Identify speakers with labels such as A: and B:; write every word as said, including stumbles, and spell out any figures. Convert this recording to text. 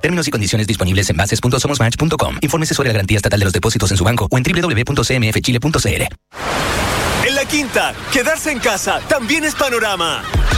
A: Términos y condiciones disponibles en bases punto somos match punto com. Infórmese sobre la garantía estatal de los depósitos en su banco o en doble u doble u doble u punto c m f chile punto c l.
B: En La Quinta, quedarse en casa también es panorama.